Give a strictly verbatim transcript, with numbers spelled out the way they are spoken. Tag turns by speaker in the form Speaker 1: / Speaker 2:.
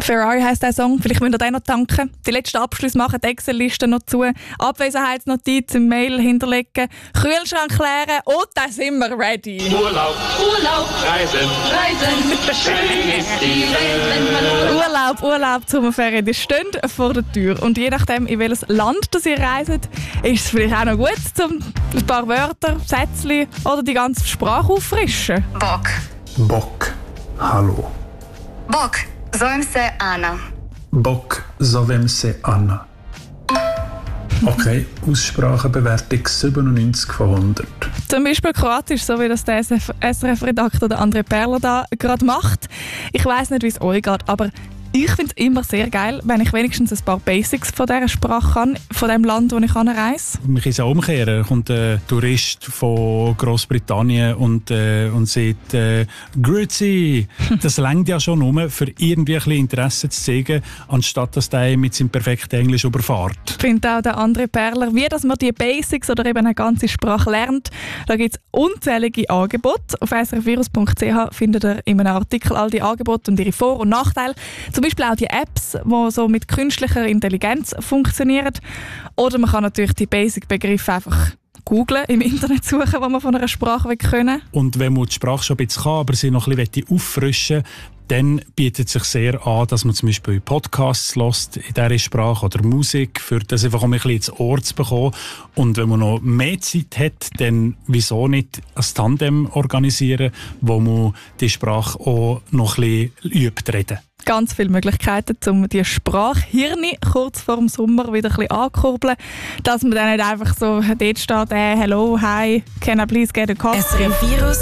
Speaker 1: Ferrari heisst der Song. Vielleicht müsst ihr den noch tanken. Die letzten Abschlüsse machen, die Excel-Liste noch zu. Abwesenheitsnotiz im Mail hinterlegen. Kühlschrank klären und dann sind wir ready.
Speaker 2: Urlaub, Urlaub, Reisen, Reisen. Schön ist die Welt, wenn man Urlaub.
Speaker 1: Urlaub, Urlaub, Sommerferien, die stehen vor der Tür. Und je nachdem, in welches Land das ihr reist, ist es vielleicht auch noch gut, um ein paar Wörter, Sätzchen oder die ganze Sprache auffrischen.
Speaker 3: Bok.
Speaker 4: Bok. Hallo.
Speaker 3: Bok. Zovem se Anna.
Speaker 4: Bok. Zovem se Anna. Okay, Aussprachebewertung siebenundneunzig von hundert.
Speaker 1: Zum Beispiel Kroatisch, so wie das der S R F-Redakteur André Perler da gerade macht. Ich weiss nicht, wie es euch geht, aber ich finde es immer sehr geil, wenn ich wenigstens ein paar Basics von dieser Sprache kann, von dem Land, wo ich reise.
Speaker 5: Man kann es auch umkehren. Kommt ein Tourist von Großbritannien und, äh, und sagt äh, «Grüezi». Das reicht ja schon nur, für irgendwie ein bisschen Interesse zu zeigen, anstatt dass der mit seinem perfekten Englisch überfährt.
Speaker 1: Ich finde auch der André Perler, wie dass man die Basics oder eben eine ganze Sprache lernt. Da gibt es unzählige Angebote. Auf s r f virus punkt c h findet ihr in einem Artikel all die Angebote und ihre Vor- und Nachteile. Zum Beispiel auch die Apps, die so mit künstlicher Intelligenz funktionieren. Oder man kann natürlich die Basic-Begriffe einfach googlen, im Internet suchen, was man von einer Sprache können.
Speaker 5: Und wenn man die Sprache schon ein bisschen kann, aber sie noch ein bisschen auffrischen will, dann bietet es sich sehr an, dass man zum Beispiel Podcasts hört in dieser Sprache oder Musik, für das einfach um ein bisschen ins Ohr zu bekommen. Und wenn man noch mehr Zeit hat, dann wieso nicht ein Tandem organisieren, wo man die Sprache auch noch ein bisschen übt reden.
Speaker 1: Ganz viele Möglichkeiten, um die Sprachhirne kurz vor dem Sommer wieder ein bisschen ankurbeln, dass man dann nicht einfach so dort steht, hey, hello, hi, can I please get a coffee?
Speaker 3: S R F Virus